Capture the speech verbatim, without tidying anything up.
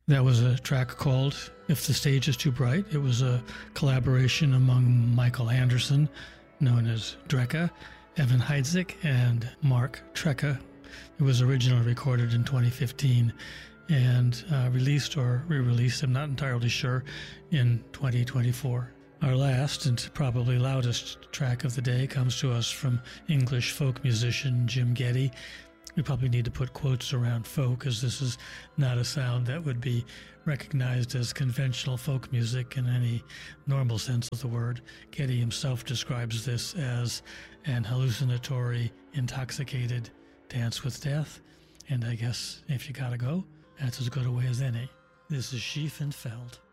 That was a track called If the Stage is Too Bright. It was a collaboration among Michael Anderson, known as Drekka, Evan Heidzik, and Mark Trecka. It was originally recorded in twenty fifteen and uh, released or re-released, I'm not entirely sure, in twenty twenty-four. Our last and probably loudest track of the day comes to us from English folk musician Jim Geddy. We probably need to put quotes around folk, as this is not a sound that would be recognized as conventional folk music in any normal sense of the word. Geddy himself describes this as an hallucinatory, intoxicated dance with death. And I guess if you gotta go, that's as good a way as any. This is Schiefenfeld.